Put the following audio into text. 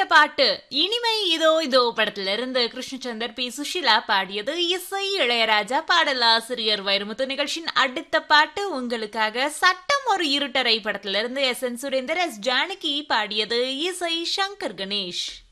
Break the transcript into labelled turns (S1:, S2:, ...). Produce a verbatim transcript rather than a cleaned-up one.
S1: பாட்டு இனிமை இதோ இதோ படத்துல இருந்து கிருஷ்ணச்சந்தர் பி சுஷிலா பாடியது. இசை இளையராஜா, பாடலாசிரியர் வைரமுத்து. நிகழ்ச்சியின் அடுத்த பாட்டு உங்களுக்காக சட்டம் ஒரு இருட்டரை படத்துல இருந்து S N Surender, S Janaki பாடியது. இசை சங்கர் கணேஷ்.